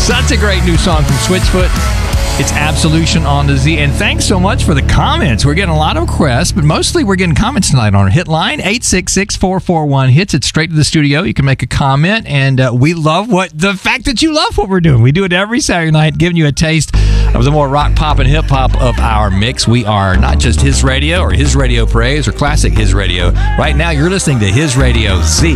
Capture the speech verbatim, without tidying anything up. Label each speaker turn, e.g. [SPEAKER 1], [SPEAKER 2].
[SPEAKER 1] Such a great new song from Switchfoot. It's Absolution on the Z. And thanks so much for the comments. We're getting a lot of requests, but mostly we're getting comments tonight on our hit line, eight six six, four four one, hits. It's straight to the studio. You can make a comment, and uh, we love what the fact that you love what we're doing. We do it every Saturday night, giving you a taste of the more rock, pop, and hip-hop of our mix. We are not just His Radio or His Radio Praise or Classic His Radio. Right now, you're listening to His Radio Z.